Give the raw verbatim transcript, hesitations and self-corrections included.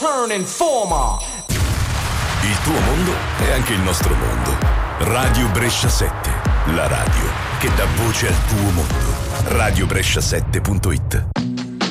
turn informer. Il tuo mondo è anche il nostro mondo. Radio Brescia sette, la radio che dà voce al tuo mondo. radio brescia sette punto it.